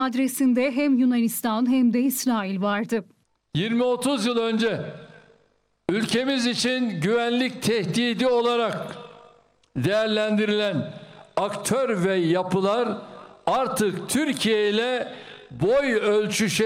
adresinde hem Yunanistan hem de İsrail vardı. 20-30 yıl önce ülkemiz için güvenlik tehdidi olarak değerlendirilen aktör ve yapılar artık Türkiye ile boy ölçüşe